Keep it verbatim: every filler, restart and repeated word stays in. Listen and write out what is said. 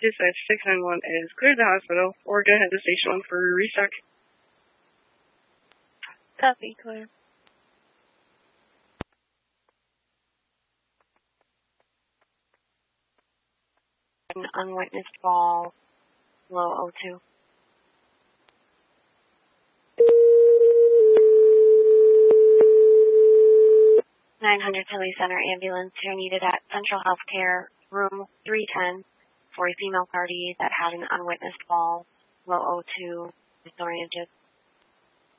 Dispatch six nine one is cleared the hospital, or go ahead to station one for restock. Copy, clear. An unwitnessed fall, low O two. nine hundred Tilly Center ambulance. You're needed at Central Healthcare, room three ten, for a female party that had an unwitnessed fall, low O two, disoriented.